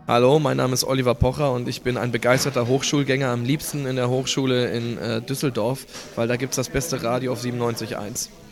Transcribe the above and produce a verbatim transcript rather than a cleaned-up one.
Hallo, mein Name ist Oliver Pocher und ich bin ein begeisterter Hochschulgänger, am liebsten in der Hochschule in äh, Düsseldorf, weil da gibt es das beste Radio auf siebenundneunzig Komma eins.